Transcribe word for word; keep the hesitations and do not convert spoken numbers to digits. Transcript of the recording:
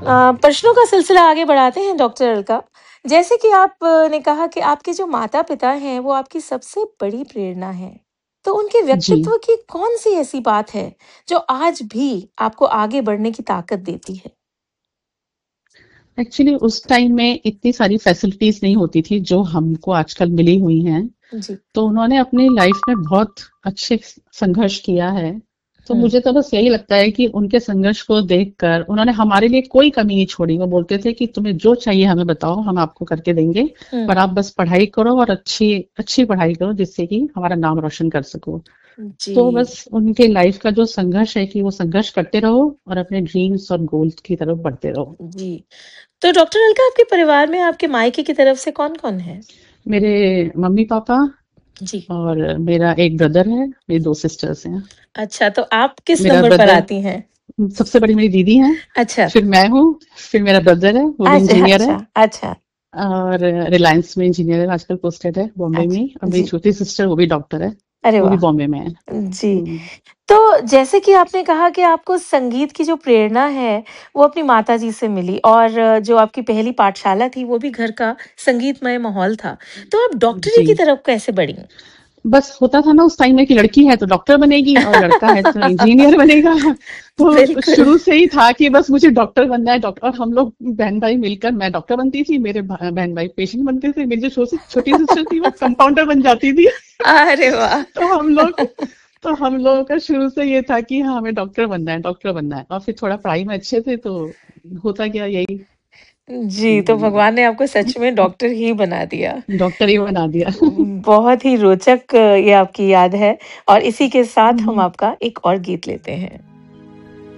अ, प्रश्नों का सिलसिला आगे बढ़ाते हैं डॉक्टर अलका। जैसे कि आप अ, ने कहा कि आपके जो माता-पिता हैं वो आपकी सबसे बड़ी प्रेरणा हैं। तो उनके जी। व्यक्तित्व की कौन-सी ऐसी बात है जो आज भी आपको आगे बढ़ने की ताकत देती है? एक्चुअली उस टाइम में इतनी सारी फैसिलिटीज़ नहीं होती थी जो हमको आजकल मिली हुई हैं। जी। तो उन्होंने अपनी लाइफ में बहुत अच्छे संघर्ष किया है। तो हुँ, मुझे तो बस यही लगता है कि उनके संघर्ष को देखकर उन्होंने हमारे लिए कोई कमी नहीं छोड़ी। वो बोलते थे कि तुम्हें जो चाहिए हमें बताओ, हम आपको करके देंगे, हुँ। पर आप बस पढ़ाई करो और अच्छी अच्छी पढ़ाई करो जिससे कि हमारा नाम रोशन कर सको। जी। तो बस उनके लाइफ का जो संघर्ष है कि वो संघर्ष करते रहो और अपने ड्रीम्स और गोल्स की तरफ बढ़ते रहो। जी। तो डॉक्टर अलका आपके परिवार में आपके मायके की तरफ से कौन-कौन है? मेरे मम्मी-पापा जी। और मेरा एक ब्रदर है, मेरी दो सिस्टर्स हैं। अच्छा, तो आप किस मेरा नंबर पर ब्रदर आती हैं? सबसे बड़ी मेरी दीदी हैं, अच्छा। फिर मैं हूँ, फिर मेरा ब्रदर है, वो भी अच्छा, इंजीनियर है अच्छा, अच्छा, और रिलायंस में इंजीनियर है, आजकल पोस्टेड है बॉम्बे में ही। और अच्छा। मेरी जी। छोटी सिस्टर वो भी डॉक्टर है, अरे वो भी वाह! बॉम्बे में है। जी। हुँ, तो जैसे कि आपने कहा कि आपको संगीत की जो प्रेरणा है, वो अपनी माताजी से मिली और जो आपकी पहली पाठशाला थी, वो भी घर का संगीतमय माहौल था। तो आप डॉक्टरी जी। की तरफ कैसे बढ़ीं? बस होता था ना उस टाइम में कि लड़की है तो डॉक्टर बनेगी और लड़का है तो इंजीनियर बनेगा। तो बिल्कुल। शुरू से ही था कि बस मुझे डॉक्टर बनना है। डॉक्टर और हम लोग बहन भाई मिलकर, मैं डॉक्टर बनती थी, मेरे भा- बहन भाई पेशेंट बनते थे, मेरी जो छोटी छोटी सिस्टर थी वो कंपाउंडर बन जाती थी। अरे वाह! तो हम लोग तो हम लोगों का शुरू से ये था कि हाँ हमें डॉक्टर बनना है, डॉक्टर बनना है। और फिर थोड़ा पढ़ाई में अच्छे थे तो होता गया यही जी, तो कि भगवान ने आपको सच में डॉक्टर ही बना दिया। डॉक्टर ही बना दिया। बहुत ही रोचक ये आपकी याद है और इसी के साथ हम हम्म, आपका एक और गीत लेते हैं।